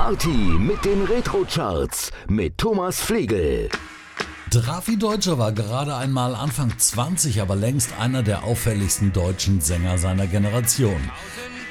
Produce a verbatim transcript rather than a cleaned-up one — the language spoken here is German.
Party mit den Retro-Charts mit Thomas Flegel. Drafi Deutscher war gerade einmal Anfang zwanzig, aber längst einer der auffälligsten deutschen Sänger seiner Generation.